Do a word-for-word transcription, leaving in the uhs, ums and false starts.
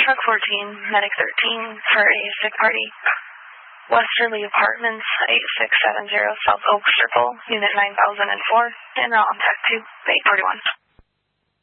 Truck fourteen, Medic thirteen for a sick party. Westerly Apartments, eight six seven zero South Oak Circle, Unit nine thousand four, and I'll contact two, eight forty-one.